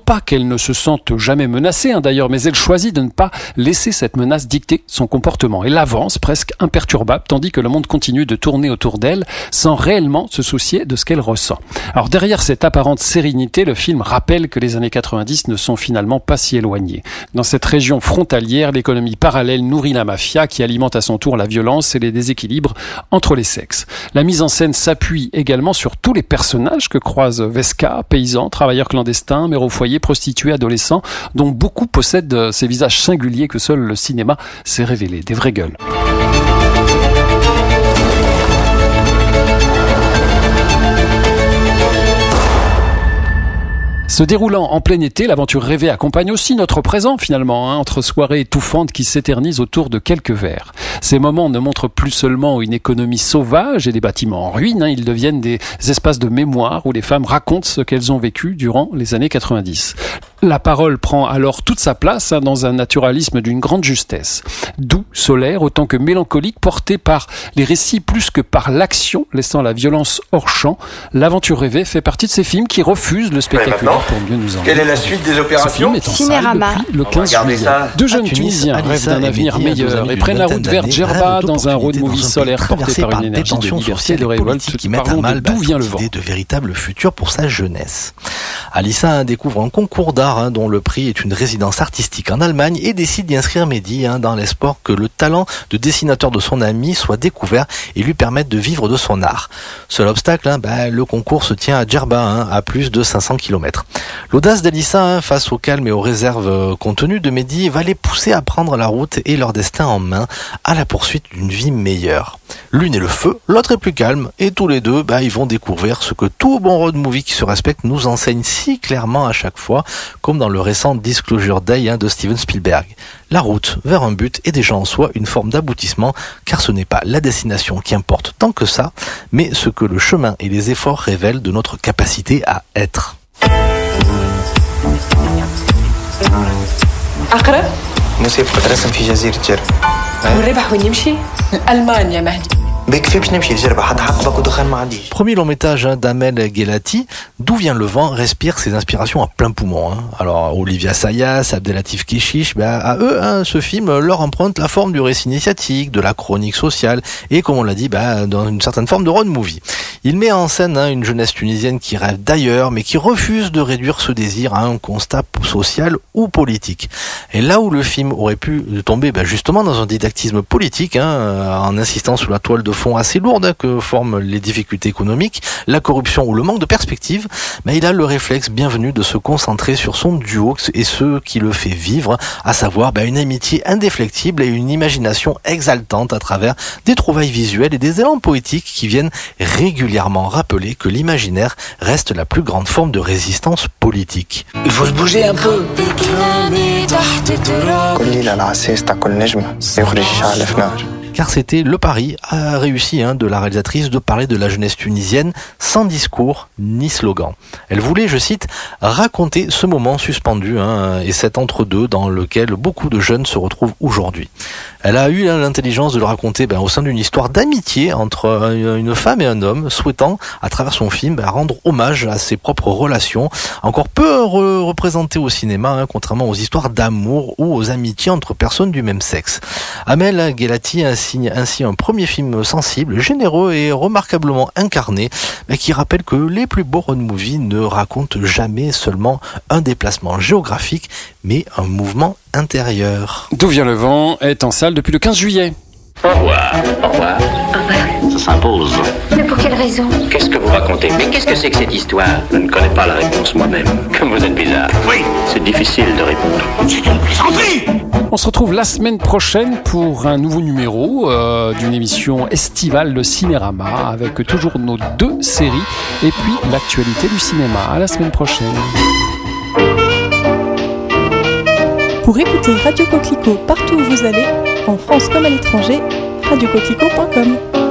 pas qu'elle ne se sente jamais menacée, d'ailleurs, mais elle choisit de ne pas laisser cette menace dicter son comportement. Elle avance presque imperturbable, tandis que le monde continue de tourner autour d'elle sans réellement se soucier de ce qu'elle ressent. Alors derrière cette apparente sérénité, le film rappelle que les années 90 ne sont finalement pas si éloignées. Dans cette région frontalière, l'économie parallèle nourrit la mafia qui alimente à son tour la violence et les déséquilibres entre les sexes. La mise en scène s'appuie également sur tous les personnages que croise Vesca, paysans, travailleurs clandestins, mères au foyer, prostituées, adolescents, dont beaucoup possèdent ces visages singuliers que seul le cinéma sait révéler, des vraies gueules. Se déroulant en plein été, l'aventure rêvée accompagne aussi notre présent finalement, entre soirées étouffantes qui s'éternisent autour de quelques verres. Ces moments ne montrent plus seulement une économie sauvage et des bâtiments en ruine, ils deviennent des espaces de mémoire où les femmes racontent ce qu'elles ont vécu durant les années 90. La parole prend alors toute sa place dans un naturalisme d'une grande justesse. Doux, solaire, autant que mélancolique, porté par les récits plus que par l'action, laissant la violence hors champ, l'aventure rêvée fait partie de ces films qui refusent le spectaculaire pour mieux nous en. Quelle est la suite des opérations ? Ce film est en salle depuis le 15 juillet. Deux jeunes Tunisiens rêvent d'un avenir meilleur et prennent la route vers Djerba dans un road movie solaire porté par une énergie de liberté et de révolte. Qui mettent à mal d'où vient le vent. De véritable futur pour sa jeunesse. Alissa découvre un concours d'art dont le prix est une résidence artistique en Allemagne et décide d'y inscrire Mehdi dans l'espoir que le talent de dessinateur de son ami soit découvert et lui permette de vivre de son art. Seul obstacle, le concours se tient à Djerba, à plus de 500 km. L'audace d'Alissa face au calme et aux réserves contenues de Mehdi va les pousser à prendre la route et leur destin en main à la poursuite d'une vie meilleure. L'une est le feu, l'autre est plus calme et tous les deux ils vont découvrir ce que tout bon road movie qui se respecte nous enseigne si clairement à chaque fois, comme dans le récent Disclosure Day de Steven Spielberg. La route vers un but est déjà en soi une forme d'aboutissement, car ce n'est pas la destination qui importe tant que ça, mais ce que le chemin et les efforts révèlent de notre capacité à être. أقرب؟ نسيب كنت راسم في جزيرة جرب. والربح وين يمشي؟ ألمانيا مهدي. بكفي باش نمشي لجربة حتى حقبك ودخان ما عنديش. Premier long métrage d'Amel Guelati, D'où vient le vent respire ses inspirations à plein poumon. Alors Olivia Sayas, Abdelatif Kechiche, à eux, ce film leur emprunte la forme du récit initiatique, de la chronique sociale et comme on l'a dit, dans une certaine forme de road movie. Il met en scène une jeunesse tunisienne qui rêve d'ailleurs mais qui refuse de réduire ce désir à un constat social ou politique. Et là où le film aurait pu tomber justement dans un didactisme politique, en insistant sur la toile de fond assez lourde que forment les difficultés économiques, la corruption ou le manque de perspective, il a le réflexe bienvenu de se concentrer sur son duo et ce qui le fait vivre, à savoir une amitié indéflectible et une imagination exaltante à travers des trouvailles visuelles et des élans poétiques qui viennent régulièrement rappeler que l'imaginaire reste la plus grande forme de résistance politique. Il faut se bouger un peu. Car c'était le pari réussi de la réalisatrice de parler de la jeunesse tunisienne sans discours ni slogan. Elle voulait, je cite, raconter ce moment suspendu et cet entre-deux dans lequel beaucoup de jeunes se retrouvent aujourd'hui. Elle a eu l'intelligence de le raconter au sein d'une histoire d'amitié entre une femme et un homme, souhaitant, à travers son film, rendre hommage à ses propres relations, encore peu représentées au cinéma, contrairement aux histoires d'amour ou aux amitiés entre personnes du même sexe. Amel Guelati signe ainsi un premier film sensible, généreux et remarquablement incarné, qui rappelle que les plus beaux road movies ne racontent jamais seulement un déplacement géographique, mais un mouvement intérieur. D'où vient le vent est en salle depuis le 15 juillet. Au revoir. Au revoir. Au revoir. Ça s'impose. Mais pour quelle raison ? Qu'est-ce que vous racontez ? Mais qu'est-ce que c'est que cette histoire ? Je ne connais pas la réponse moi-même. Comme vous êtes bizarre. Oui, c'est difficile de répondre. C'est une plaisanterie ! On se retrouve la semaine prochaine pour un nouveau numéro d'une émission estivale, le Cinérama, avec toujours nos 2 séries et puis l'actualité du cinéma. À la semaine prochaine. Pour écouter Radio Coquelicot partout où vous allez, en France comme à l'étranger, radiocoquelicot.com.